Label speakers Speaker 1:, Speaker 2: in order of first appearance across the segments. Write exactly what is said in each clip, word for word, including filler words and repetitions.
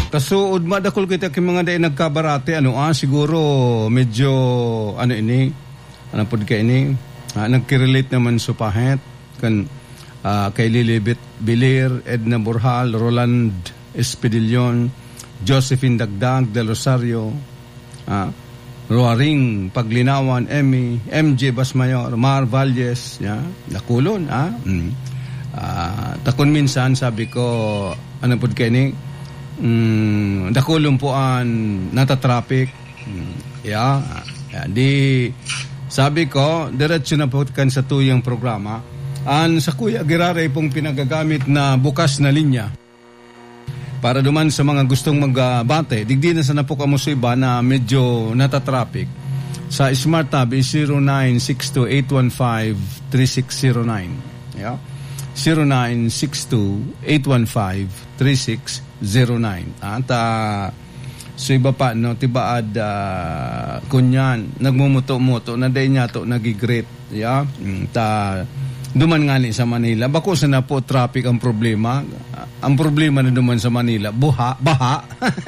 Speaker 1: Kasuod madakol kita kay mga day nagkabarate ano ah siguro medyo ano ini ano pud kay ini ah, nagki-relate naman sa pahet kan ah, kay Lilibet Bilir, Edna Borjal, Roland Espedillon, Josephine Dagdag del Rosario, ah, Roaring Paglinawan, Emmy, M J Basmayor, Mar Valles, ya, nakulon ah. Mm. Ah, takon minsan sabi ko ano pud kay ni Mm, dakulong po an nata-traffic. Mm, yeah. yeah. Di sabi ko, diretso na po kan sa tuyang programa. An sa Kuya Girare pong pinagagamit na bukas na linya para duman sa mga gustong magbate. Digdi na sa napo kamo sa iba na medyo nata-traffic. Sa Smart Tab is zero nine six two eight one five three six zero nine. Yeah. zero nine six two eight one five three six zero nine. At uh, so iba pa, no, tibaad uh, kunyan, nagmumuto-muto, na day niya to nagigreat. Yeah? Ta, duman nga ni sa Manila. Bako sa na po traffic ang problema. Uh, ang problema na duman sa Manila, buha, baha.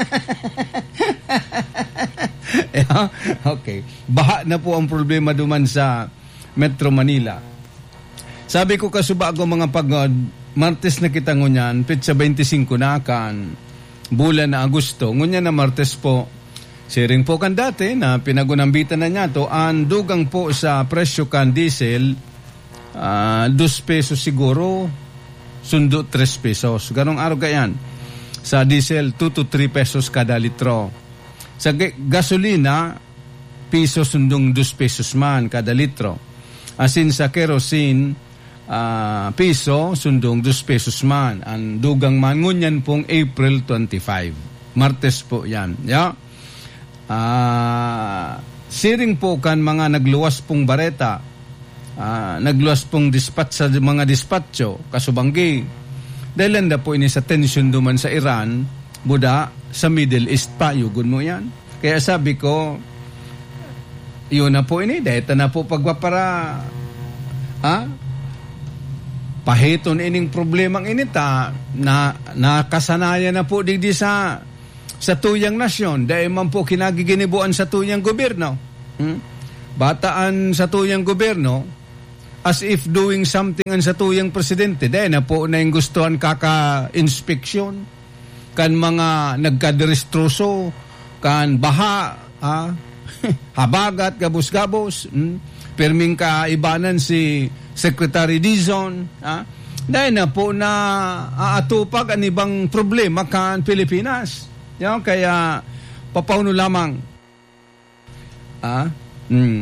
Speaker 1: Yeah? Okay. Baha na po ang problema duman sa Metro Manila. Sabi ko kasubago mga pagod, Martes na kita ngunyan, pitsa twenty-five na kan, bulan na Agosto. Ngunyan na Martes po, siring po kan dati na pinagunambitan na niya to, ang dugang po sa presyo kan diesel, uh, dos pesos siguro, sundo tres pesos. Ganong araw kayan. Sa diesel, two to three pesos kada litro. Sa gasolina, piso sundong dos pesos man kada litro. Asin sa kerosene, Uh, piso, sundong dos pesos man. Ang dugang man, ngunyan pong April twenty-five. Martes po yan. Yeah? Uh, siring po kan mga nagluwas pong bareta, uh, nagluwas pong dispatch sa mga dispatcho, kasubanggi. Dahil landa po ini sa tension duman sa Iran, buda, sa Middle East pa, yugon mo yan. Kaya sabi ko, yun na po ini, dahil na po pagpapara, ha? Pahiton ining problemang inita na nakasanayan na po digdi sa sa tuyang nasyon dahil man po kinagiginibuan sa tuyang gobyerno. Hmm? Bataan sa tuyang gobyerno as if doing something an sa tuyang presidente dahil na po na yung gustuhan kaka-inspeksyon kan mga nagkaderestroso kan baha ah, habagat gabos-gabos hmm? Perming kaibanan si Secretary Dizon, ha? Dahil na po na aatupag ang ibang problema kan Pilipinas. Yan, kaya papauno lamang. Ah, hmm.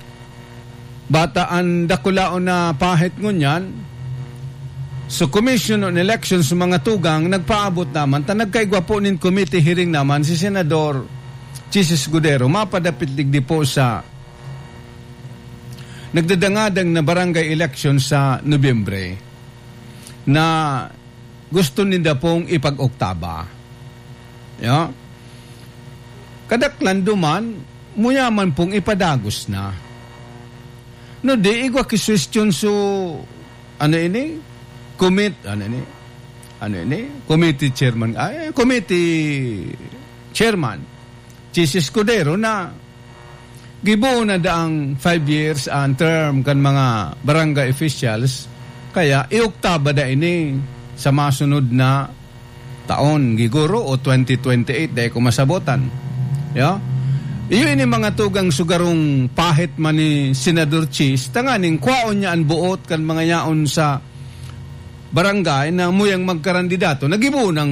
Speaker 1: Bataan dakulaon na pahit ngunyan, so Commission on Elections mga tugang nagpaabot naman, ta nagkaigwa po nin committee hearing naman si Senador Chis Escudero, mapadapit ligdi po sa nagdadangadang na barangay election sa Nobyembre na gusto nila pong ipag-oktaba. Yeah. Kadaklan duman, muyaman pong ipadagos na. No, di igwa kiswestiyon so, ano ini? Commit, ano ini? Ano ini? Committee chairman, ay, committee chairman, Chis Escudero na gibo na daang five years ang term kan mga barangay officials, kaya iuktaba da ini sa masunod na taon, giguro o twenty twenty-eight, dahil kumasabotan. Yeah? Iyo ini mga tugang sugarong pahit man ni Senador Chis, tanganing kwaon niya ang buot kan mga yaon sa barangay na muyang magkarandidato, nagibo ng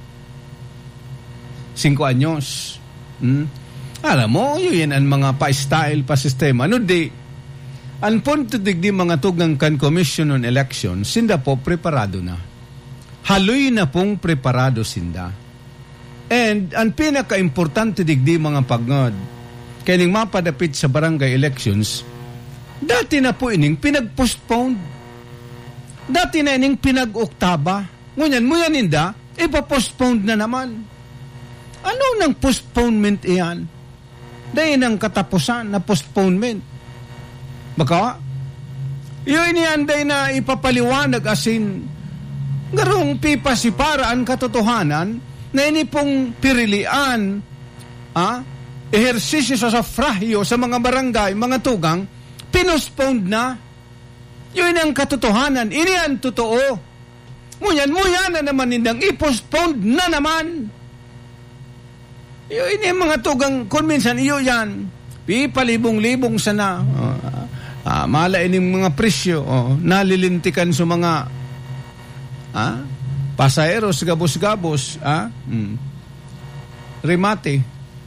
Speaker 1: five anyos. Hmm? Alam mo, yun ang mga pa-style, pa-sistema. Ano di, ang punto digdi mga tugang kan Commission on Election, sinda po preparado na. Haloy na pong preparado sinda. And ang pinaka-importante digdi mga pagngod, kaning mapadapit sa barangay elections, dati na po ining pinag-postpone. Dati na ining pinag-oktaba. Ngunyan mo yan inda, ipa-postpone na naman. Ano nang postponement iyan? Dahil ng katapusan na postponement. Baka, yun niyanday na ipapaliwanag asin garong pipa si para ang katotohanan na ini pong pirilian, ah, ehersisyo sa sufrahyo sa mga barangay, mga tugang, pinospond na. Yun ang katotohanan. Ini ang totoo. Muyan, muyan na naman nindang i-postpone na naman. Yun ini mga tugang, kung minsan iyo yan, pipalibong-libong sana. Uh, uh, mala ining mga presyo, uh, nalilintikan sa mga ah, pasaheros, gabos-gabos, ah, hmm. remate,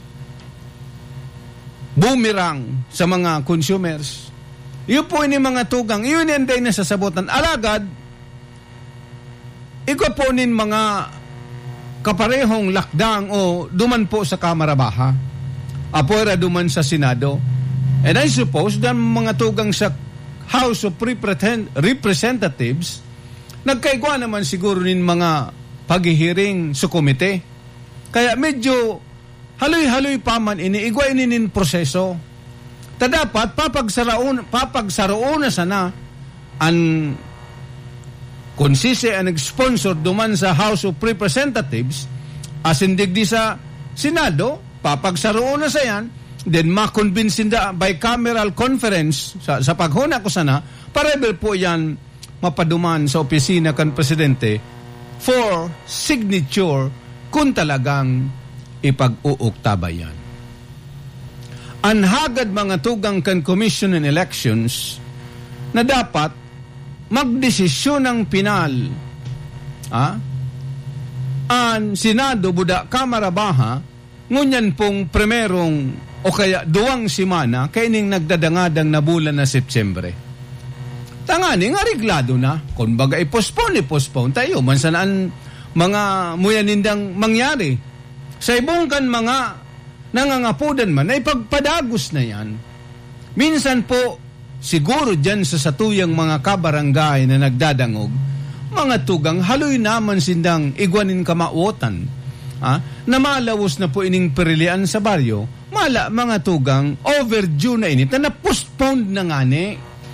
Speaker 1: boomerang sa mga consumers. Yun po ini mga tugang, yun yan day nasasabutan. Alagad, ikaw po nin mga kaparehong lakdang o duman po sa Kamara Baha, apuera duman sa Senado. And I suppose, dan mga tugang sa House of Representatives, nagkaigwa naman siguro nin mga paghihiring sa komite. Kaya medyo haloy-haloy pa man ini, igwa ininin proseso. Ta dapat papagsaraon, papagsaroon na sana ang konsise ang nag-sponsor duman sa House of Representatives as indigdi sa Senado, papagsaroon na sa yan, then makonvinsin da bicameral conference sa, sa paghuna ko sana, pareber po yan mapaduman sa opisina kan Presidente for signature kung talagang ipag-uuktabay yan. Anhagad mga tugang kan Commission on Elections na dapat magdesisyon ng pinal ah, an Senado buda Kamara Baha ngunyan pong primerong o kaya duwang simana kaining nagdadangadang na bulan na Septembre. Tangani nga reglado na. Kung baga i-postpone, i-postpone tayo. Mansanaan mga muyanindang mangyari. Sa ibong kan mga nangangapudan man, ay pagpadagos na yan. Minsan po, siguro dyan sa satuyang mga kabarangay na nagdadangog, mga tugang haloy naman sindang igwanin kamauotan. Ha? Na malawos na po ining perilian sa baryo, mala mga tugang overdue na init na na-postpone na nga ni.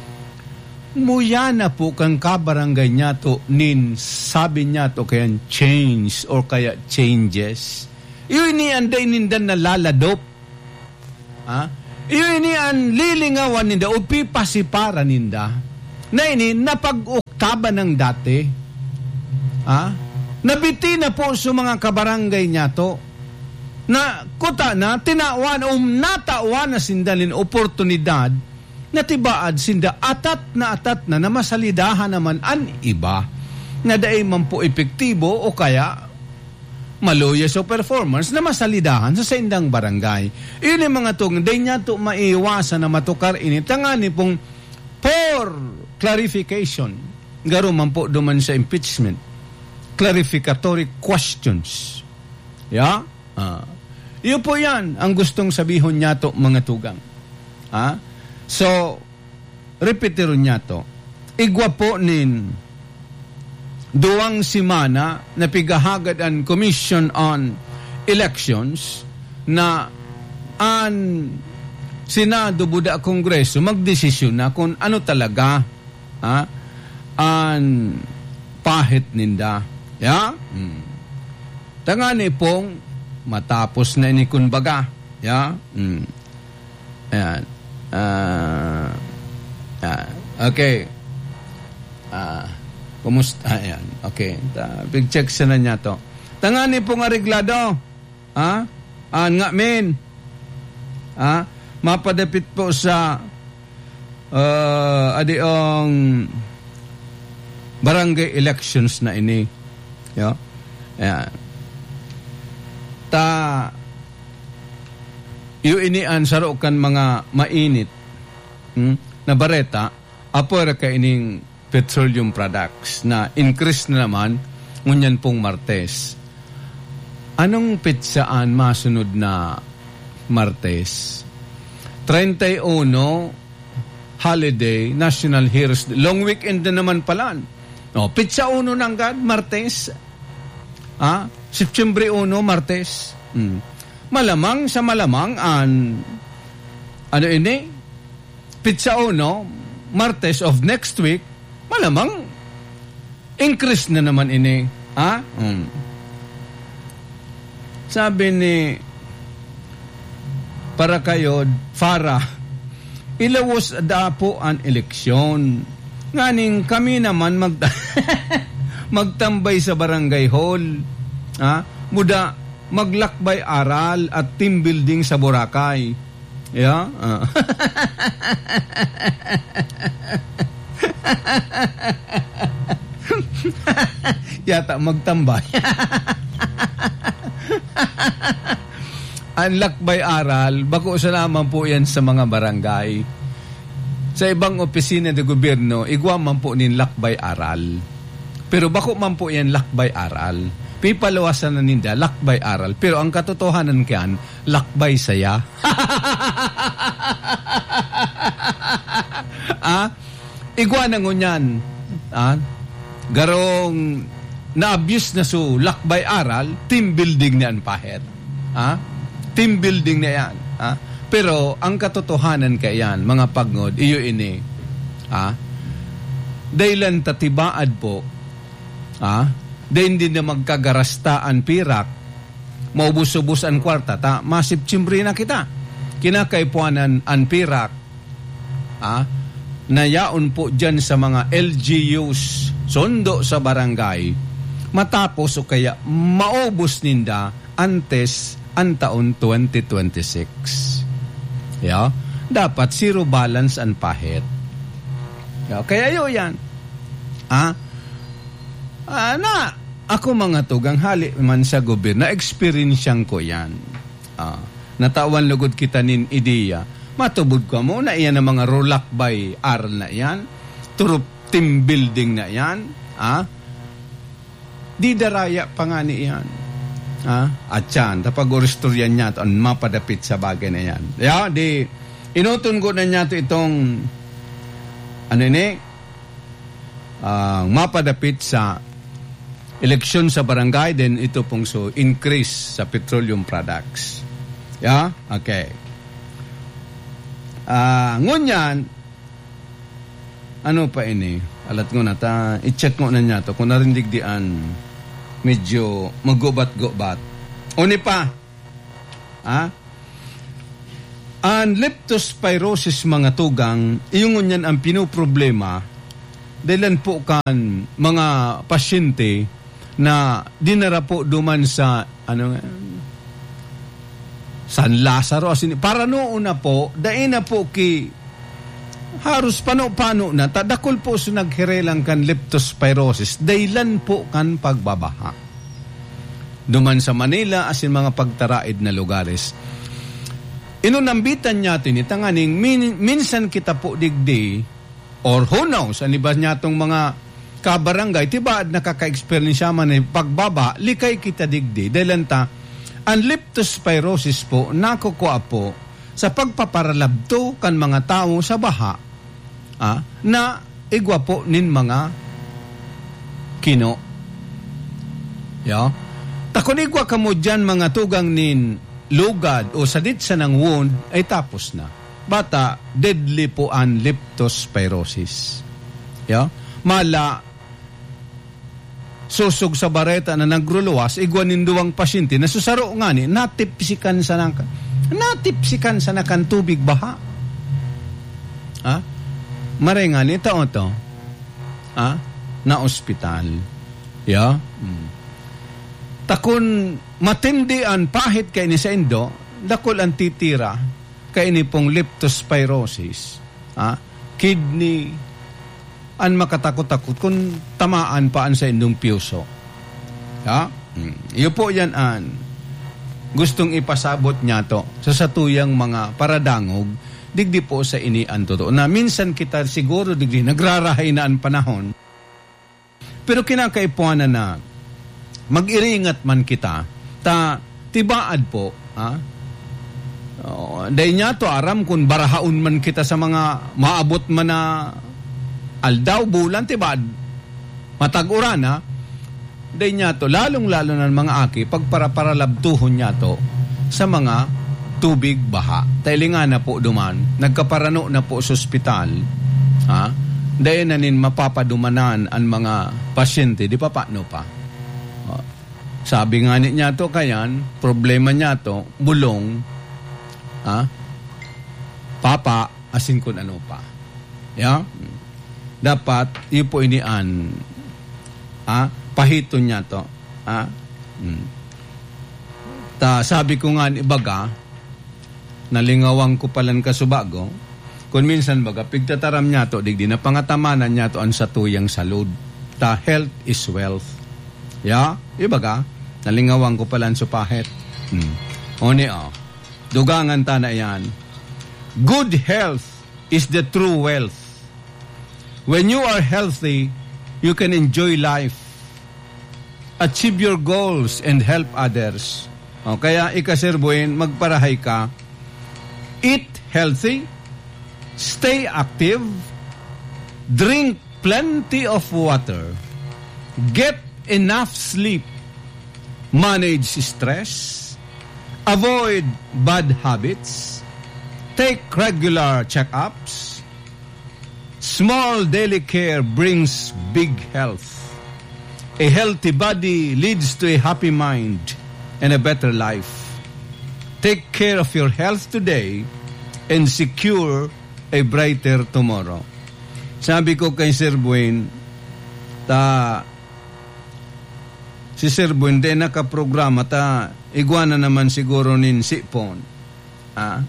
Speaker 1: Muya na po kang kabarangay niya to nin sabi niya to kaya change or kaya changes. Iyon ni anday nindan na laladop. Ha? Iyon ni an lilingawan ninda o pipasipara ninda na ini napag-uktaba ng dati. Ha? Nabiti na po sa mga kabarangay niya to na kuta na tinawan o natawan na sindalin oportunidad na tibaad sinda atat na atat na na masalidahan naman an iba na daay man po epektibo o kaya maluya sa performance na masalidahan sa saindang barangay. Iyon yung mga tong day niya to maiiwasan na matukar init. Tangani pong for clarification. Garo man po duman sa impeachment. Clarificatory questions. Ya? Ah. Iyon po yan ang gustong sabihon niya to mga tugang. Ha? So, repetiro niya to. Igwa po nin duwang simana na pigahagad ang Commission on Elections na an Senado buda Kongreso magdesisyon na kung ano talaga ha, an pahit ninda. Ya? Hmm. Tangani pong matapos na ini kunbaga. Ya? Hmm. Ayan. Uh, uh, okay. Ah, uh, kumusta? Ayan. Okay. Ta, big check sa na niya to. Tangani pong areglado. Ha? Ah, nga men. Ha? Mapadapit po sa uh, adiong barangay elections na ini. Yo. Ayan. Ta yung inian sarokan mga mainit hmm, na bareta apora ka ining petroleum products na increase na naman ngunyan pong Martes. Anong pitsaan masunod na Martes? thirty-one holiday, National Heroes Day. Long weekend na naman pala. No, pitsa uno nang gad Martes. Ah, September one Martes. Hmm. Malamang sa malamang an ano ini pizza uno Martes of next week malamang increase na naman ini ha hmm. Sabi ni para kayo, Farah, ilawos da po ang eleksyon. Nganing kami naman mag magtambay sa barangay hall. Ha? Muda maglakbay aral at team building sa Boracay. Yeah? Uh. Yata magtambay. Ang lakbay aral, bako sa naman po yan sa mga barangay. Sa ibang opisina de gobyerno, igwa man po nin lakbay aral. Pero bako man po yan lakbay aral. Pipalawasan na ninda, lakbay aral. Pero ang katotohanan kyan, lakbay saya. ah, igwa na ngunyan. Ah, garong na-abuse na su lakbay aral, team building na ang pahet. Ah, team building na yan. Ah, pero ang katotohanan kayan, mga pagngod, iyo ini, ah, daylan tatibaad po, ah, dahin din na magkagarastaan pirak, maubos-ubos ang kwarta, ta, masip chimbre na kita. Kinakaipuanan ang pirak, ah, nayaon po dyan sa mga L G Us, sondo sa barangay, matapos o kaya maubos ninda antes ang taon twenty twenty-six. Yeah? Dapat zero balance ang pahit. Yeah? Kaya yun yan. Ah? Ah, na, ako mga tugang hali man sa gobyerno, na-experiencean ko yan. Ah, natawan lugod kita nin ideya. Matubod ka mo na iyan ang mga rolakbay aral na yan, turup team building na yan, ah? Di daraya pa nga ni yan. Ah? At yan, tapag oristoryan niya ito, ang mapadapit sa bagay na yan. Yeah, di, inuton ko na niya ito itong, ano ini, uh, mapadapit sa eleksyon sa barangay, then ito pong so increase sa petroleum products. Yeah? Okay. Ah, uh, ngunyan, ano pa ini? Alat ko na ta, i-check mo na niya to kung narindig dian medyo magubat-gubat. Oni pa, ah, ang leptospirosis mga tugang, iyong ngunyan ang pinoproblema dahil po kan mga pasyente na dinara po duman sa ano San Lazaro asin para noon na po dahil na po ki harus pano-pano na tadakol po sa naghirelang kan leptospirosis dahilan po kan pagbabaha duman sa Manila asin mga pagtaraid na lugares. Inunambitan niya tinitanganing min, minsan kita po digdi or who knows ano ba niya itong mga kabarangay tibaad nakaka-experience man ng pagbaba likay kita digdi dahilan ta ang leptospirosis po nakukuha po sa pagpaparalabto kan mga tao sa baha ah, na igwa po nin mga kino. Yeah. Takon igwa kamo dyan mga tugang nin lugad o sadit sa ng wound ay tapos na. Bata, deadly po ang leptospirosis. Yeah. Mala, susog sa bareta na nagruluwas, igwa ninduwang pasyente na susaro nga ni, natipsikan sa nang, natipsikan sa nakan tubig baha. Ha? Maray nga ni, tao to. Ha? Na ospital. Yeah? Hmm. Takon matindi ang pahit kay ni sa Indo, dakol ang titira kay ni pong leptospirosis. Ha? Kidney, ang makatakot-takot kung tamaan pa ang sa indong piuso. Ha? Hmm. Iyo po yan an gustong ipasabot niya to sa satuyang mga paradangog digdi po sa inian totoo. Na minsan kita siguro digdi nagrarahay na ang panahon pero kinakaipuanan na mag-iringat man kita ta tibaad po ha? Oh, dahil niya to aram kung barahaon man kita sa mga maabot man na aldaw, bulan, tibad, matag-uran, ha? Dahil niya to, lalong-lalo ng mga aki, pagparaparalabtuhon niya to sa mga tubig baha. Dahil nga na po duman, nagkaparano na po sa ospital, ha? Dahil na nin mapapadumanan ang mga pasyente, di pa paano pa? Sabi nga niya to kayan, problema niya to, bulong, ha? Papa, asin kun ano pa. Ya? Dapat, yun po inian, ha? Pahito niya to. Ha? Hmm. Ta, sabi ko nga ni baga, nalingawang ko palan kasubago, kung minsan baga, pigtataram niya to, digdi na pangatamanan niya to ang satuyang salud. Ta, health is wealth. Ya? Ibaga, nalingawang ko palan supahit. Hmm. O ni o, dugangan ta na yan. Good health is the true wealth. When you are healthy, you can enjoy life, achieve your goals, and help others. O, kaya ikasirbuin, magparahay ka, eat healthy, stay active, drink plenty of water, get enough sleep, manage stress, avoid bad habits, take regular checkups. Small daily care brings big health. A healthy body leads to a happy mind and a better life. Take care of your health today and secure a brighter tomorrow. Sabi ko kay Sir Buin, ta si Sir Buin din nakaprograma, ta iguana naman siguro nin sipon. Ah?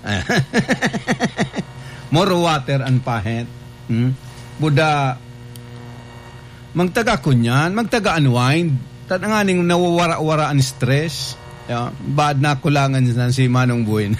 Speaker 1: More water and pahit. Hmm? Buda, magtaga kunyan, magtaga unwind, tananganing nawawara-wara ang stress. Yeah, bad na kulangan na si Manong Buin.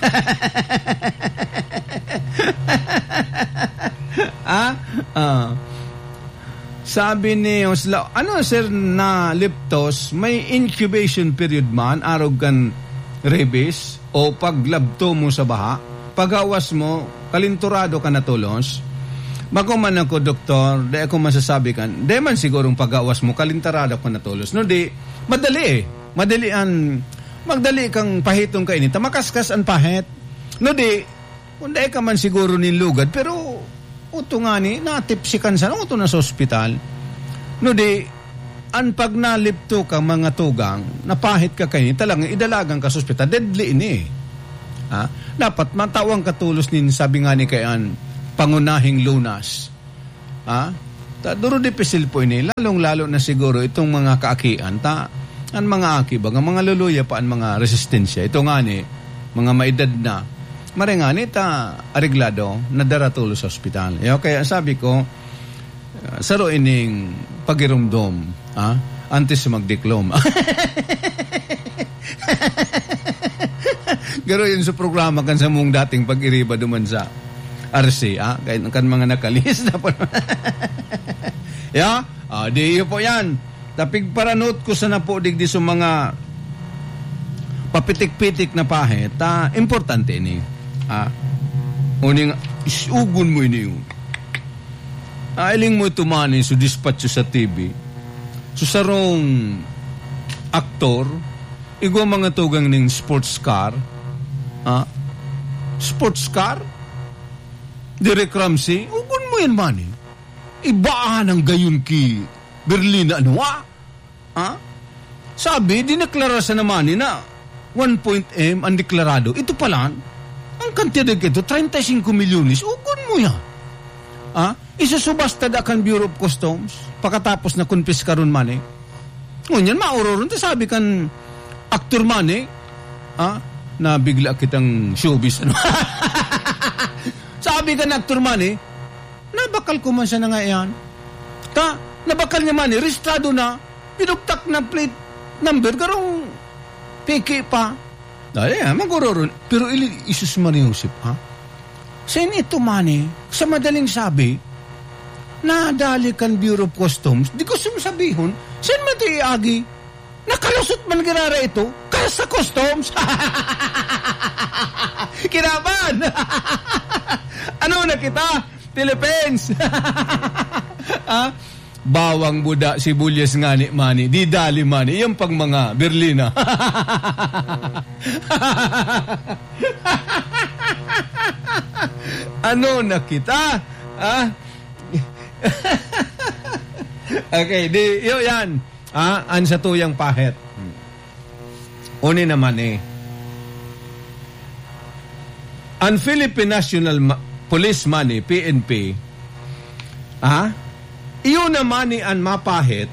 Speaker 1: ah? Ah. Sabi ni Osla, ano sir na liptos, may incubation period man, arog kan rabies, o paglabto mo sa baha, pagawas mo, kalinturado ka na tulos, maguman ako, doktor, di ako masasabi kan, di man sigurong pagawas mo, kalinturado ka na tulos. No, di, madali eh. Madali an, magdali kang pahitong kainit, makaskas ang pahit. No, di, kung di ka man siguro nilugad, pero, uto nga ni, natipsikan sa, uto na sa ospital. No, di, an pag nalipto ka mga tugang, napahit ka kayo, talagang idalagang ka sa ospital, deadly ini eh. Ha? Dapat matawang katulos nin, sabi nga ni kayan, pangunahing lunas. Ha? Ta, duro di pisil po ini, lalong-lalo na siguro itong mga kaakian, ta, ang mga aki, baga, mga luluya pa ang mga resistensya. Ito nga ni, mga maedad na, mare nga ni, ta, ariglado, nadaratulo sa ospital. E, kaya sabi ko, uh, saro ining pagirumdom, ha? Antes magdiklom. Garo yun sa programa kan sa mong dating pag-iriba duman sa R C, ha? Kahit kan mga nakalis na po. Ya? Ah, di iyo po yan. Tapig paranote ko sa na po digdi sa mga papitik-pitik na pahit, ta, importante ini. Ha? Uning, isugon mo ini yun. Ailing mo ito mani so dispatch sa T V. So sarong aktor, igwa mga tugang ning sports car. Ha? Sports car? Direk Ramsey, ugon mo yan mani. Ibaan ang gayon ki Berlin ano ha? Ha? Sabi, dineklara sa naman na one point M ang deklarado. Ito pala, ang kantidad ito, thirty-five milyones. Ugon mo yan. Ha? Isusubasta da kan Bureau of Customs pagkatapos na confis karon man eh. Ngunyan, mauroron. Sabi kan actor man eh, ha? Na bigla kitang showbiz. Ano? Sabi kan actor man eh, nabakal ko man siya na nga yan. Ta, nabakal niya man eh, registrado na, pinugtak na plate number, karong peke pa. Dahil yan, mag-uroron. Pero ili, isus maniusip, ha? Sen ito man eh, sa madaling sabi, nadali kan Bureau of Customs, di ko sumasabihon, sen mati agi, nakalusot man girara ito, kaya sa customs. Kinaban! Ano na kita? Philippines! Ha? Bawang buda, sibuyas ngani mani, di dali mani, yung pang mga Berlina. Ano na kita? Ha? Okay, di, yun yan. Ah, an sa tuyang pahit. Uni naman eh. Ang Philippine National Ma- Police Money, P N P, ah, iyon naman ni ang mapahit,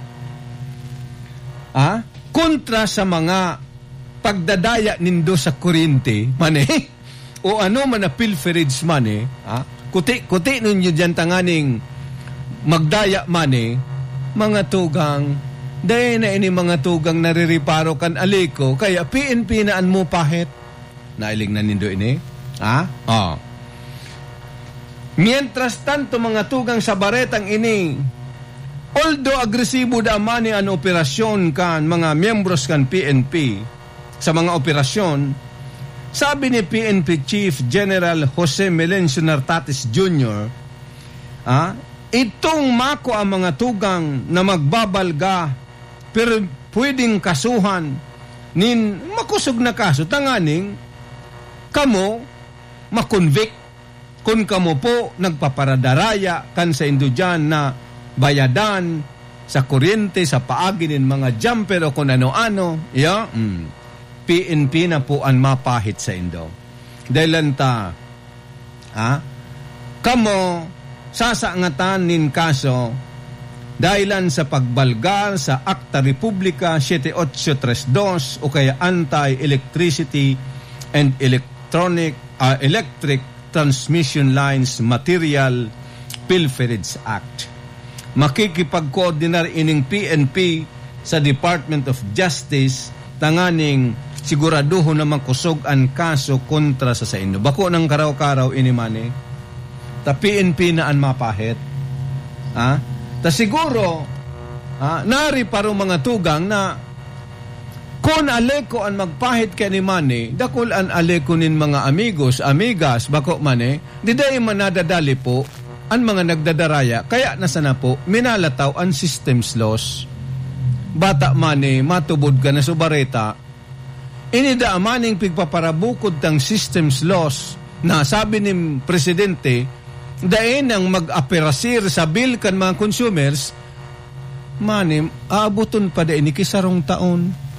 Speaker 1: ah, kontra sa mga pagdadaya nindo sa kuryente, mani, o ano man na pilferage mani, ah, kuti-kuti ninyo dyan tanganing magdaya mani, mga tugang, dahil na ini mga tugang naririparo kan aliko, kaya P N P na ang mupahit. Nailing na nindo ini. Ah? Oh. Mientras tanto mga tugang sa baretang ini, although agresibo da mani ang operasyon kan mga miyembros kan P N P sa mga operasyon, sabi ni P N P Chief General Jose Melencio Nartates Junior, ah, itong mako ang mga tugang na magbabalga pero pwedeng kasuhan nin makusog na kaso tanganing kamo makonvict kung kamo po nagpaparadaraya kan sa indudyan na bayadan sa kuryente, sa paagi ng mga jumper o kung ano-ano, yeah? mm. P N P na po ang mapahit sa indo. Dahil lanta, ha? Kamo sasangatan nin kaso dahilan sa pagbalgar sa Acta Republica seven eight three two o kaya Anti-Electricity and Electronic Uh, Electric Transmission Lines Material Pilferage Act. Makikipag-coordinar ining P N P sa Department of Justice tanganing siguraduho na makusog ang kaso kontra sa sa inyo. Bako ng karaw-karaw inimani. Ta P N P na ang mapahit. Ha? Ta siguro ha, nari paro mga tugang na kung aleko ang magpahit ka ni mani, dakol ang aleko nin mga amigos, amigas, bako mani, di dahi manadadali po ang mga nagdadaraya, kaya nasa na po, minalataw ang systems laws. Bata mani, matubod ka na subareta, inida maning pigpaparabukod ng systems laws na sabi ni Presidente, dahin ang mag-aperasir sa bill kan mga consumers, mani, aabuton pa dahin ni kisarong taon.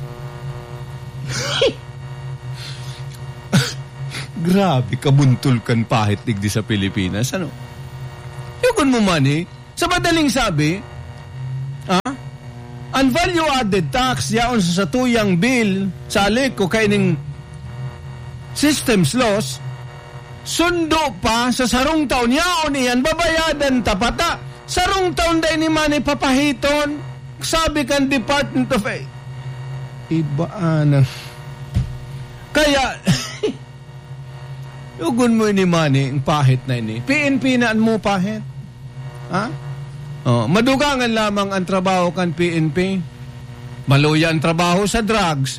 Speaker 1: Grabe, kabuntol kan pahit digdi sa Pilipinas. Ano? Yugon mo mani, sa madaling sabi, ah, ang value-added tax yaon sa satuyang bill sa aleko kaining systems laws, sundo pa sa sarong taon yaon iyan, babayadan tapata. Sarong taon dahil ni mani papahiton, sabi kan Department of A. Ibaan. Kaya, yugon mo ni mani, ang pahit na ini. P N P na mo pahit. Ha? Oh, madugangan lamang ang trabaho kan P N P. Maluya ang trabaho sa drugs.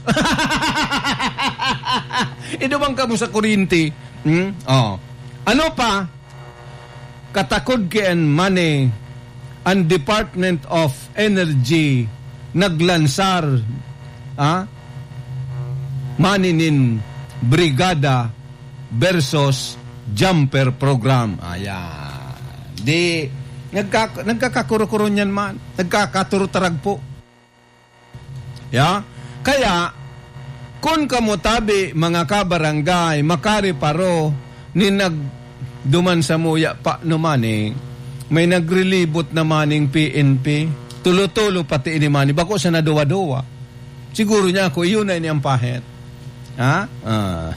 Speaker 1: Idumang ka mo sa kurinti. Hmm? Oh. Ano pa? Katakod kayan mani ang Department of Energy naglansar ah, maninin brigada versus jumper program. Ayan. Di, nagka, nagkakakuro-kuro niyan man. Nagkakaturtarag po. Ya? Kaya, kung kamutabi mga kabarangay, makari paro, ni nagduman sa muya pa naman eh, may nagrelibot naman ng P N P, tulo-tulo pati inimani, bako sa naduwa-duwa. Siguro niya ako, iyon na iniyang pahit. Ha? Ah.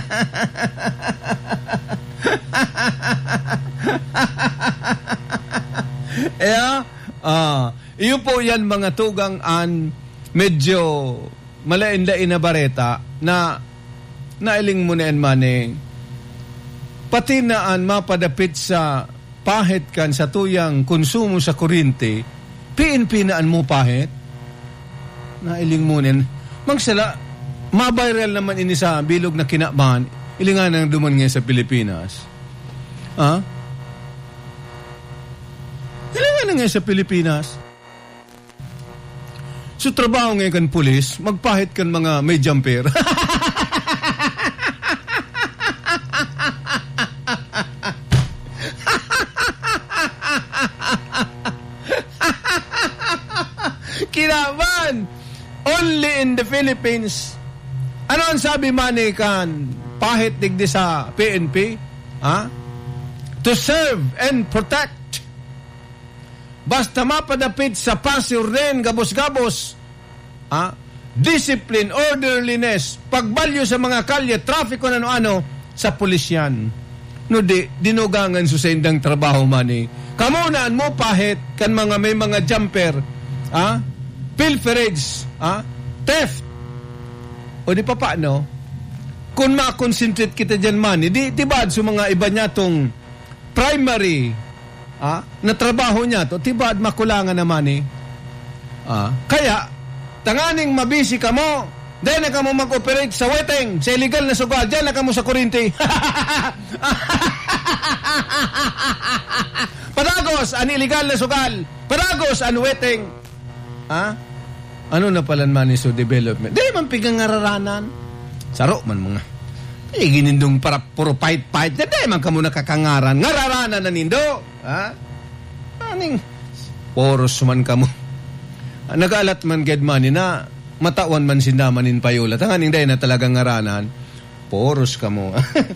Speaker 1: eh, ah, iyon po yan mga tugang an medyo malain-lain na bareta na nailing mo na yan mani. Pati na an mapadapit sa pahit kan sa tuyang konsumo sa kuryente, P N P na an mo pahit. Nailing mo nin. Magsala, mabiral naman ini sa bilog na kinabahan, ilingan ang duman ngayon sa Pilipinas. Ha? Ilingan na ngayon sa Pilipinas. So, trabaho ngayon kan pulis, magpahit kan mga may jumper. Kinaman! Only in the Philippines Ano ang sabi mani kan pahit digdi sa P N P? Ha? To serve and protect. Basta mapadapit sa pasir rin, gabos-gabos. Ha? Discipline, orderliness, pagbalyo sa mga kalye, traffic, ano-ano, sa pulisyan. No di, dinugangan sa sendang trabaho mani. Kamunaan mo pahit, kan mga may mga jumper, ha? Pilferage, ha? Theft. O di pa paano? Kung ma-concentrate kita dyan mani, di, tibad sa mga iba niya tong primary, ha? Na trabaho niya to, tibad makulangan naman eh. Ah, kaya, tanganing mabisi ka mo, dahil na ka mo mag-operate sa weteng, sa illegal na sugal, dyan na ka mo sa kurinti. Padagos, an illegal na sugal. Padagos, an weteng. Ha? Ano na pala man iso development? Dahil man pigang ngararanan. Saro man mga. Eh, ginindong para puro fight-fight. Dahil man ka mo nakakangaran. Ngararanan na nindo. Ha? Aning, poros man ka mo. Nag-alat man ged man na matawan man sindamanin payola. Tanganing dahil na talagang ngaranan. Poros ka mo.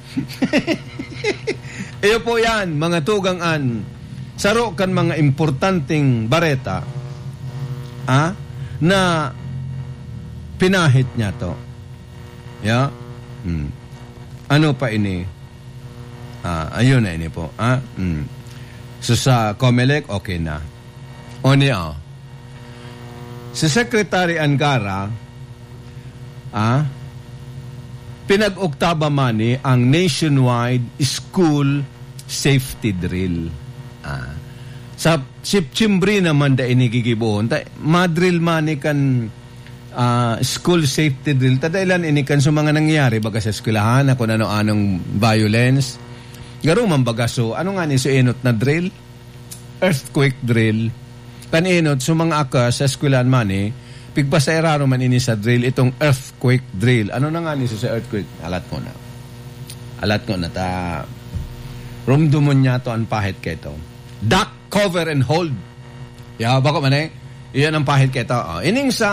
Speaker 1: Iyo po yan, mga tugang-an. Saro kan mga importanteng bareta. Ha? Na pinahit niya to. Yeah? Hmm. Ano pa ini? Ah, ayun na ini po. Ah? Hmm. So sa COMELEC, okay na. O niya, si Secretary Angara, ah, pinag-oktaba mani ang nationwide school safety drill. Ah. Sa Sipchimbri naman da inigigibuhon, ta madrill mani kan uh, school safety drill. Tadailan inikan sa mga nangyari baga sa eskwelahan, kung ano-anong violence. Garo man baga so, ano nga ni so enot na drill? Earthquake drill. Kan enot so mga aka sa eskwelahan mani, pigpasairaro man ini sa drill, itong earthquake drill. Ano na nga ni so sa earthquake? Alat ko na. Alat ko na ta rumdumon niya to ang pahit kay to. Duck, cover, and hold. Ya, bako man eh. Iyan ang pahit kay to. Oh, ining sa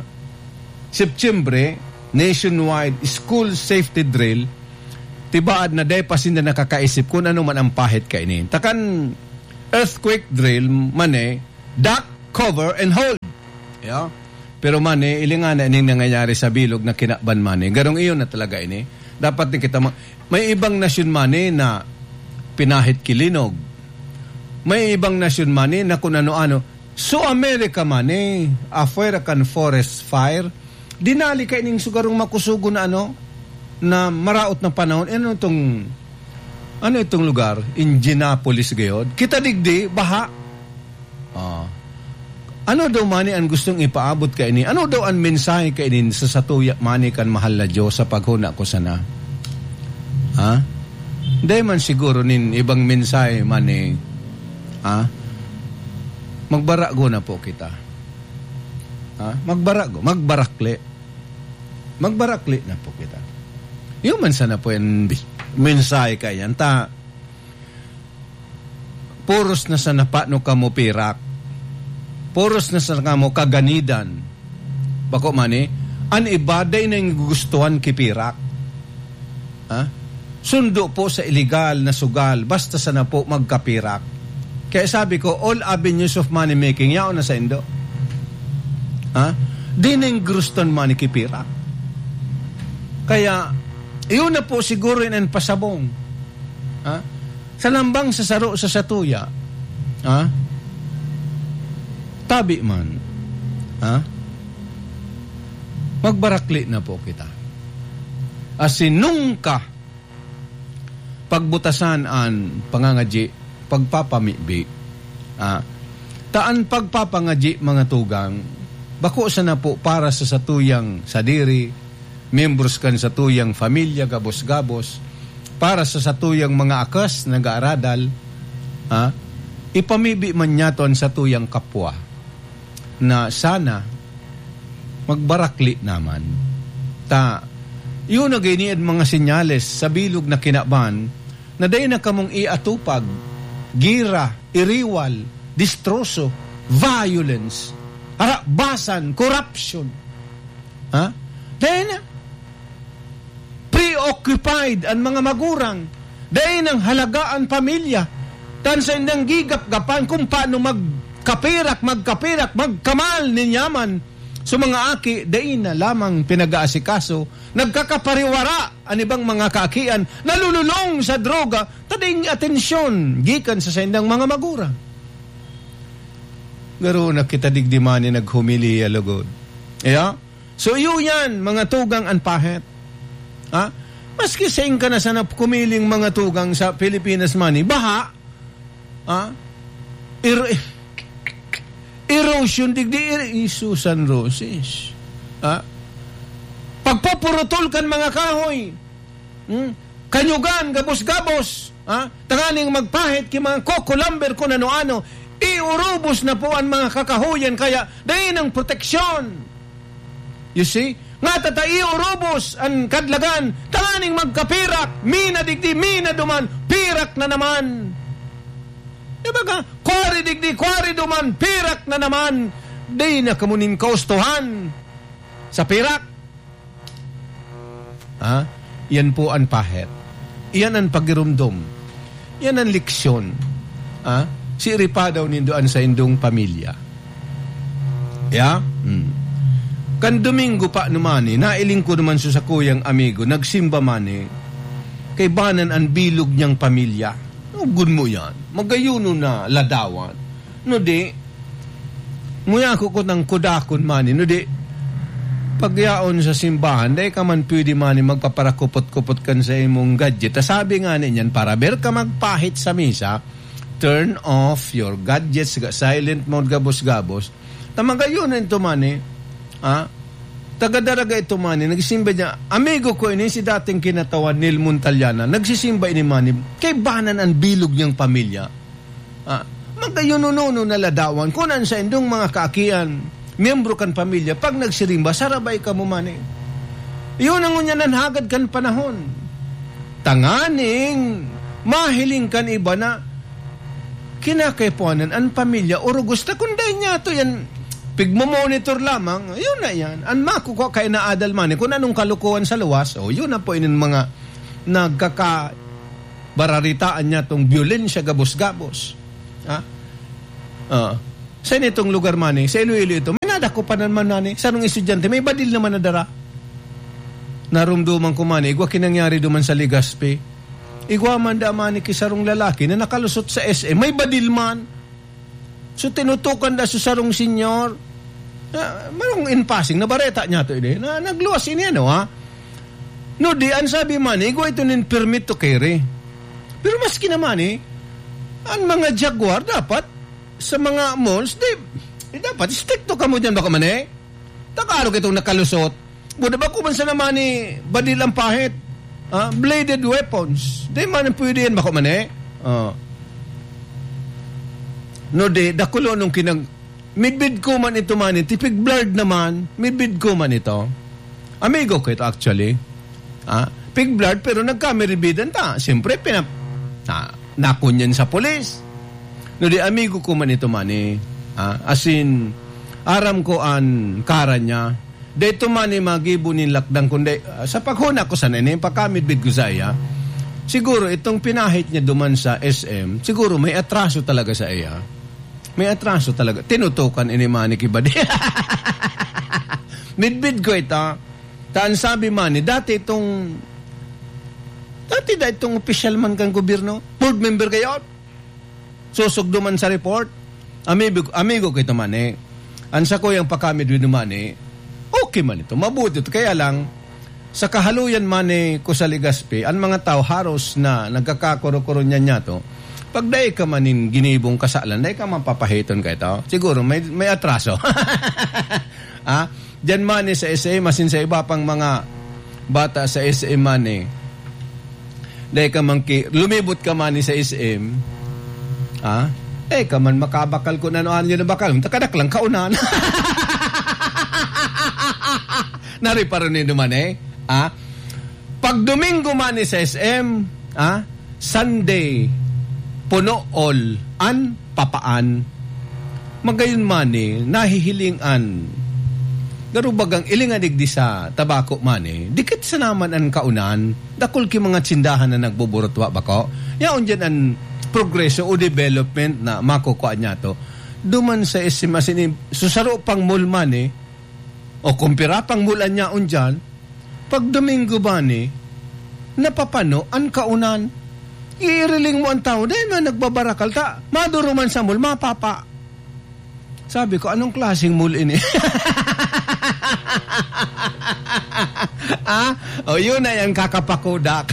Speaker 1: September, nationwide school safety drill, tibaad na day pasin na nakakaisip kung ano man ang pahit kay ini. Takan earthquake drill, man eh, duck, cover, and hold. Ya. Pero man eh, ilingan na ining nangyayari sa bilog na kinaban man eh. Garong iyon na talaga ini. Dapat din kita, ma- may ibang nasyon man eh na pinahit kilinog. May ibang nasyon man eh na kung ano-ano. So America man eh, afuera kan forest fire, dinali ka ining sugarong makusugo na ano, na maraot na panahon. Ano itong, ano itong lugar? Indianapolis gayod. Kita digdi, baha. Ah. Ano daw mani ang gustong ipaabot ka ini? Ano daw ang mensahe ka ini sa satuya mani kan mahal na Diyos sa paghuna ko sana? Ha? Dahil man siguro nin ibang mensahe mani. Ha? Magbarago na po kita. Ha? Magbarago. Magbarakli. Magbarakli na po kita. Yung man sana po yung mensahe ka yan. Ta, puros na sana paano ka mo pirak. Puros na sana ka mo kaganidan. Bako mani, an ibaday na yung gustuhan kipirak. Ha? Sundo po sa illegal na sugal. Basta sana po magkapirak. Kaya sabi ko, all avenues of money making, yaon na sa Indo. Ha? Di nang gruston money kipira. Kaya, iyon na po siguro in pasabong. Ha? Sa lambang sa saro sa satuya. Ha? Tabi man. Ha? Magbarakli na po kita. Asin nung ka pagbutasan an pangangaji pagpapamibi. Ah, taan pagpapangaji mga tugang, bako sa na po para sa satuyang sadiri, members kan satuyang familia, gabos-gabos, para sa satuyang mga akas, nag-aaradal, ah, ipamibi man nyaton sa tuyang kapwa, na sana magbarakli naman. Ta, yun na ganyan mga senyales sa bilog na kinaban, na dahi na kamong iatupag, gira, iriwal, distroso, violence, harabasan, corruption. Ha? Dahil na.
Speaker 2: preoccupied ang mga magurang. Dahil ang halagaan pamilya. Tan sa indang gigap-gapan kung paano magkapirak, magkapirak, magkamal ninyaman. So mga aki, dahil na lamang pinag-aasikaso, nagkakapariwara ang ibang mga kaakian, nalululong sa droga, tading atensyon, gikan sa sindang mga magurang. Garo na kita digdimani naghumili alugod. Yeah? So yun yan, mga tugang anpahet. Ha? Maski saying ka na sana kumiling mga tugang sa Pilipinas money, baha, ha? Er- erosion, digdi, er- Susan Roses. Ha? Pagpupurutol kan mga kahoy, hmm? Kanyugan, gabos-gabos, ha? Tanganing magpahit ki mga coco lumber kung ano-ano, iurubos na po ang mga kakahuyan, kaya dahil ng proteksyon. You see? Nga tata iurubos ang kadlagan, tanganing magkapirak, mina digdi, mina duman, pirak na naman. Diba ka? Kwari digdi, kwari duman, pirak na naman. Di na kamuning kaustuhan sa pirak. Ha? Yan po ang pahet. Yan ang pagirumdom. Yan ang leksyon. Ha? Siripa daw nindoan sa indong pamilya. Ya? Hmm. Kan Domingo pa naman, nailing ko naman sa kuyang amigo, nagsimba man eh, kay banan ang bilog niyang pamilya. Ugun mo yan. Magayuno na ladawan. No di, muya ko ko ng kudakon man eh, no di, pagyaon sa simbahan, dahil ka man pwede man eh, magpaparakupot-kupot kan sa imong gadget. Sabi nga niyan, para ber ka magpahit sa misa, turn off your gadgets, silent mode, gabos-gabos. Tamagayunan ito man eh, ah, taga-daraga ito mani, nagsisimba niya, amigo ko ini, si dating kinatawan, Neil Montaliana, nagsisimba ini mani, kay banan ang bilog niyang pamilya. Ah, magayunununo na ladawan, kunan sa indong mga kaakian, miyembro kan pamilya, pag nagsirimba, sarabay ka mo mani. Yun ang unyanan hagad kan panahon. Tanganing, mahiling kan iba na, kinakaipuanan ang pamilya, o gusto kunday niya to yan, pigmo-monitor lamang, yun na yan. Ang makukuha kay na adal man, kung anong kalukuhan sa luwas, o yun na po inin mga nagkakabararitaan niya tong violensya gabos-gabos. Ha? Uh, sa itong lugar man, sa Iloilo ito, may nadako pa naman nani, sa nung estudyante, may badil naman na dara. Narumduman ko man, igwa kinangyari duman sa Ligaspi, igwa man da man kisarong lalaki na nakalusot sa S M, may badil man. So tinutukan da sa sarong senyor, uh, marong in passing, nabareta niya to ide, na nagluwas ini ano ha. No di, ang sabi man, igo ito nin permit to carry. Pero maski naman eh, ang mga Jaguar dapat, sa mga malls, di, eh, dapat, stricto ka mo dyan baka man eh. Takarog itong nakalusot. Buda ba kuman sa naman eh, badil ang pahit, uh, bladed weapons, di man pwede yan baka man eh. Uh, No de, dakulo nung kinag... Midbid ko man ito man, tipig blurred naman, midbid ko man ito. Amigo ko ito actually. Ah, pig blurred pero nagkameribidan ta. Siyempre, pinap... Ah, nakunyan sa polis. No de, amigo ko man ito man eh. Ah, as in, aram ko an kara niya. De ito man eh, magibunin lakdang kundi... Uh, sa paghuna ko sa nene, pagkamidbid ko sa iya, siguro itong pinahit niya duman sa S M, siguro may atraso talaga sa iya. May atraso talaga. Tinutukan ini mani kibadi. Midbid ko ito. Taan sabi mani, dati itong dati da itong official man kang gobyerno. Board member kayo. Susugdo man sa report. Amigo, amigo ko ito mani. Ansa ko yung pakamid rin mani. Okay man ito. Mabuti ito. Kaya lang, sa kahaluyan mani ko sa Ligaspi, ang mga tao haros na nagkakakuro-kuro niya niya to, pag dahi ka manin ginibong kasalan, dahi ka man papahiton ka ito, siguro may, may atraso. Ah, diyan man sa S M, masin sa iba pang mga bata sa S M man eh, dahi ka man ki, lumibot ka man sa S M, ah, eh ka man makabakal ko na noan yun na bakal, takadak lang kaunan. Nariparon nyo naman eh, ah, pag Domingo man sa S M, ah, Sunday, puno all an papaan magayon man eh, nahihilingan garubagang ilingadig di sa tabako man eh, dikit sa naman ang kaunan, dakol ki mga tsindahan na nagbuburotwa bako, yaon dyan ang progreso o development na makukuha niya to. Duman sa esimasin, susaro pang mulman eh, o kumpira pang mulan niya on dyan, pag Domingo ba ni, napapano ang kaunan, iiriling mo ang tao, dahil man nagbabarakal ta, maduro man sa mul, mapapa. Sabi ko, anong klaseng mul ini? ah? O yun na yan kakapakodak.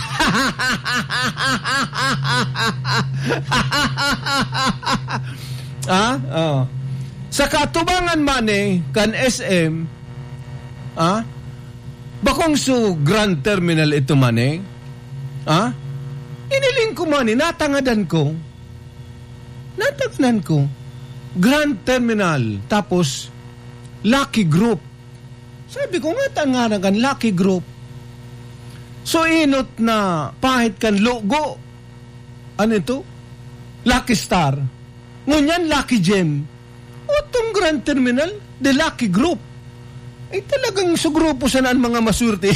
Speaker 2: ah? Oh. Sa katubangan man eh, kan S M, ah? Bakong su Grand Terminal ito man eh, ah? Iniling ko man eh, natangadan ko, natagnan ko, Grand Terminal, tapos Lucky Group. Sabi ko nga, tangaran kan Lucky Group. So, inot na pahit kan logo. Ano ito? Lucky Star. Ngunyan, Lucky Gem. O itong Grand Terminal, the Lucky Group. Ay talagang sa grupo sanaan mga masurti.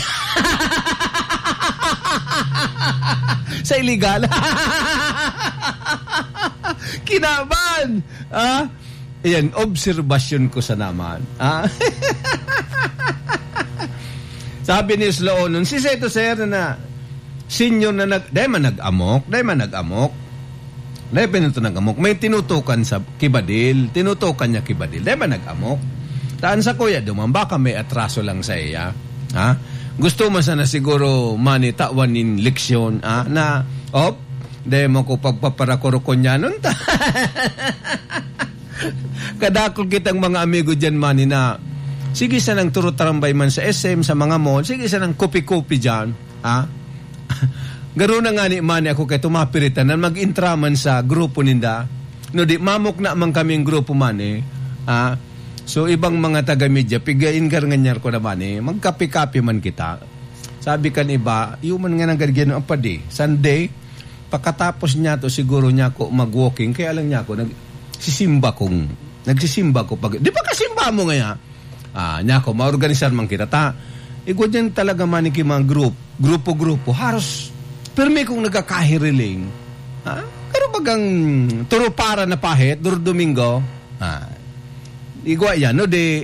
Speaker 2: Sa illegal. Kinaban. Ah? Ayan, obserbasyon ko sa naman. Ah? Sabi ni Sloan nun, si Seto Sir na senior na nag, dahil man nag-amok, dahil man nag-amok, dahil pinito nag-amok, may tinutukan sa kibadil, tinutukan niya kibadil, dahil man nag-amok. Taan sa kuya, duman, baka may atraso lang sa iya. Ha? Gusto mo sana siguro manitawan in leksyon, ah, na, op, dahil mo ko pagpaparakurukon niya nun ta. Kadakol kitang mga amigo dyan mani na sige sa nang turo-tarambay man sa S M, sa mga mall, sige sa nang kopi-kopi dyan, ha? Garo na nga ni mani ako kay tumapiritan na mag-intraman sa grupo ninda. No di, mamok na man kaming grupo mani, ha? So, ibang mga taga-media, pigain ka nganyar ko naman eh, magkapi-kapi man kita. Sabi kan iba, yung man nga nang ganyan ang padi, Sunday, pagkatapos niya to, siguro niya ko mag-walking, kaya lang niya ko, nagsisimba kong, nagsisimba ko pag, di ba kasimba mo nga ya? Ah, niya ko, maorganisar man kita, ta, igod yan talaga maniki mga group, grupo-grupo, haros, pero may kong nagkakahiriling, ha? Pero bagang turo para na pahit, duro Domingo, ah, igwa yan, no, de,